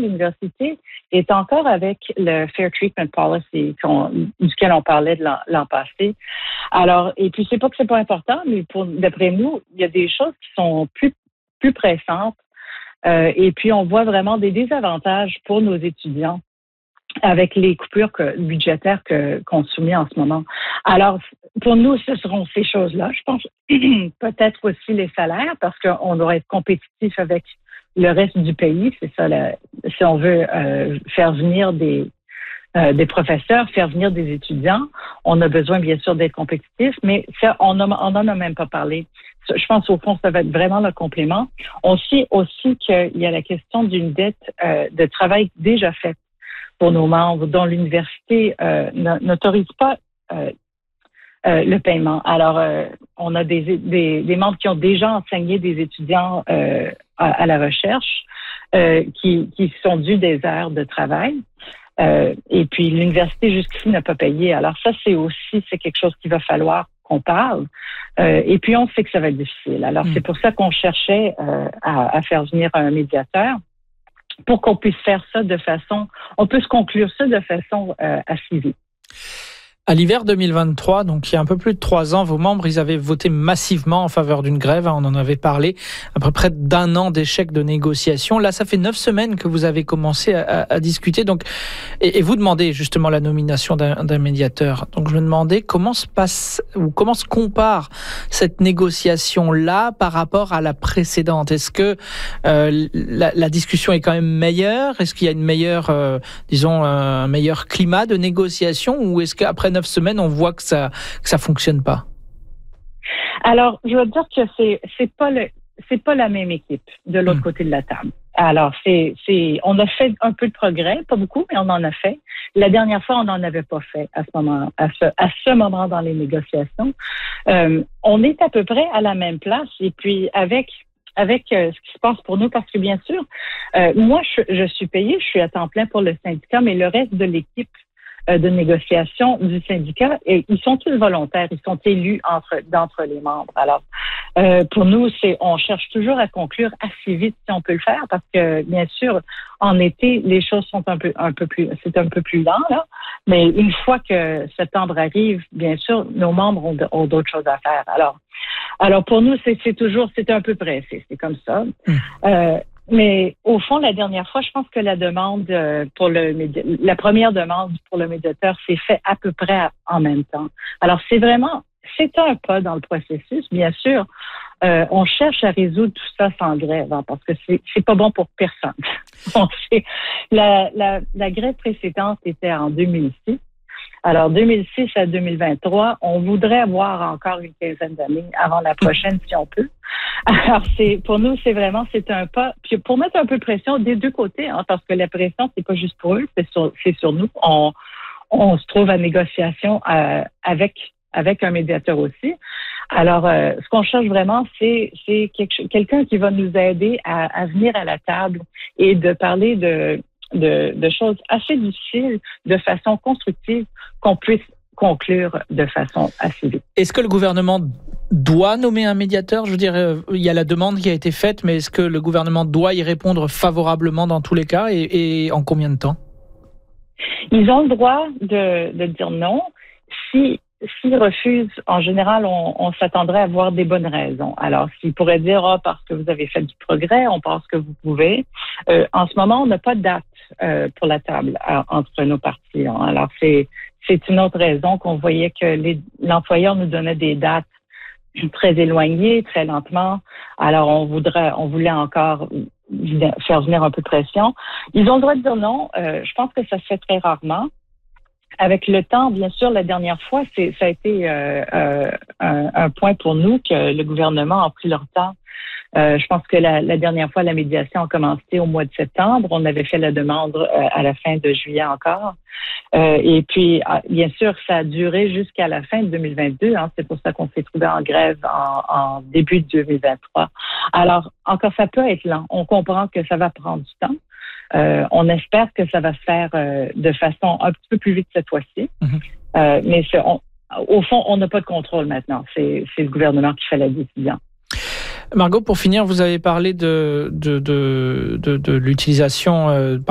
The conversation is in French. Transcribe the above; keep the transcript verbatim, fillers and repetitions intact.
l'université est encore avec le Fair Treatment Policy qu'on, duquel on parlait de l'an, l'an passé. Alors, et puis c'est pas que c'est pas important, mais pour, d'après nous, il y a des choses qui sont plus, plus pressantes. Euh, et puis, on voit vraiment des désavantages pour nos étudiants avec les coupures que, budgétaires que, qu'on soumet en ce moment. Alors, pour nous, ce seront ces choses-là. Je pense peut-être aussi les salaires, parce qu'on doit être compétitif avec le reste du pays. C'est ça, la, si on veut euh, faire venir des, euh, des professeurs, faire venir des étudiants, on a besoin, bien sûr, d'être compétitif, mais ça, on n'en a même pas parlé. Je pense, au fond, ça va être vraiment le complément. On sait aussi qu'il y a la question d'une dette euh, de travail déjà faite pour nos membres, dont l'université euh, n'autorise pas euh, euh, le paiement. Alors, euh, on a des, des, des membres qui ont déjà enseigné des étudiants euh, à, à la recherche, euh, qui, qui sont dus des heures de travail. Euh, et puis, l'université, jusqu'ici, n'a pas payé. Alors, ça, c'est aussi, c'est quelque chose qu'il va falloir qu'on parle. Euh, et puis, on sait que ça va être difficile. Alors, mmh. c'est pour ça qu'on cherchait euh, à, à faire venir un médiateur, pour qu'on puisse faire ça de façon, on peut se conclure ça de façon euh, assez vite. À l'hiver deux mille vingt-trois, donc il y a un peu plus de trois ans, vos membres, ils avaient voté massivement en faveur d'une grève. On en avait parlé, après près d'un an d'échec de négociation. Là, ça fait neuf semaines que vous avez commencé à, à, à discuter. Donc, et, et vous demandez justement la nomination d'un, d'un médiateur. Donc, je me demandais comment se passe ou comment se compare cette négociation-là par rapport à la précédente. Est-ce que euh, la, la discussion est quand même meilleure? Est-ce qu'il y a une meilleure, euh, disons, un meilleur climat de négociation, ou est-ce qu'après neuf semaines, on voit que ça que ça fonctionne pas? Alors, je veux dire que c'est c'est pas le c'est pas la même équipe de l'autre mmh. côté de la table. Alors, c'est c'est on a fait un peu de progrès, pas beaucoup, mais on en a fait. La dernière fois, on n'en avait pas fait à ce moment à ce à ce moment dans les négociations. Euh, on est à peu près à la même place, et puis avec avec euh, ce qui se passe pour nous, parce que bien sûr, euh, moi je, je suis payée, je suis à temps plein pour le syndicat, mais le reste de l'équipe de négociation du syndicat, et ils sont tous volontaires, ils sont élus entre d'entre les membres. Alors, euh, pour nous, c'est on cherche toujours à conclure assez vite si on peut le faire, parce que bien sûr, en été, les choses sont un peu un peu plus c'est un peu plus lent là, mais une fois que septembre arrive, bien sûr, nos membres ont, ont d'autres choses à faire. Alors, alors pour nous, c'est, c'est toujours c'est un peu pressé, c'est comme ça. Mmh. Euh, Mais au fond, la dernière fois, je pense que la demande pour le médi- la première demande pour le médiateur s'est faite à peu près en même temps. Alors, c'est vraiment, c'est un pas dans le processus. Bien sûr, euh, on cherche à résoudre tout ça sans grève, hein, parce que c'est, c'est pas bon pour personne. On sait, la, la, la grève précédente était en deux mille six. Alors, deux mille six à deux mille vingt-trois, on voudrait avoir encore une quinzaine d'années avant la prochaine, si on peut. Alors, c'est, pour nous, c'est vraiment, c'est un pas, puis pour mettre un peu de pression des deux côtés, hein, parce que la pression, c'est pas juste pour eux, c'est sur, c'est sur nous. On, on se trouve à négociation euh, avec, avec un médiateur aussi. Alors, euh, ce qu'on cherche vraiment, c'est, c'est quelque, quelqu'un qui va nous aider à, à venir à la table et de parler de, De, de choses assez difficiles de façon constructive, qu'on puisse conclure de façon assez vite. Est-ce que le gouvernement doit nommer un médiateur? Je veux dire, il y a la demande qui a été faite, mais est-ce que le gouvernement doit y répondre favorablement dans tous les cas, et, et en combien de temps? Ils ont le droit de, de dire non. Si S'ils refusent, en général, on, on s'attendrait à avoir des bonnes raisons. Alors, s'ils pourraient dire « Ah, oh, parce que vous avez fait du progrès, on pense que vous pouvez euh, ». En ce moment, on n'a pas de date euh, pour la table à, entre nos parties. Hein. Alors, c'est c'est une autre raison qu'on voyait que les, l'employeur nous donnait des dates très éloignées, très lentement. Alors, on voudrait, on voulait encore faire venir un peu de pression. Ils ont le droit de dire non. Euh, je pense que ça se fait très rarement. Avec le temps, bien sûr, la dernière fois, c'est, ça a été euh, euh, un, un point pour nous que le gouvernement a pris leur temps. Euh, je pense que la, la dernière fois, la médiation a commencé au mois de septembre. On avait fait la demande euh, à la fin de juillet encore. Euh, et puis, bien sûr, ça a duré jusqu'à la fin de deux mille vingt-deux. Hein. C'est pour ça qu'on s'est trouvé en grève en, en début de deux mille vingt-trois. Alors, encore, ça peut être lent. On comprend que ça va prendre du temps. Euh, on espère que ça va se faire euh, de façon un petit peu plus vite cette fois-ci. Mm-hmm. Euh, mais c'est, on, au fond, on n'a pas de contrôle maintenant. C'est, c'est le gouvernement qui fait la décision. Margot, pour finir, vous avez parlé de, de, de, de, de l'utilisation euh,